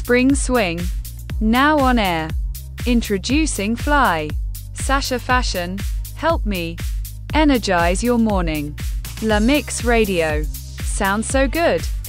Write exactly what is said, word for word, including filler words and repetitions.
Spring Swing. Now on air. Introducing Fly. Sasha Fashion. Help me energize your morning. La Mix Radio. Sounds so good.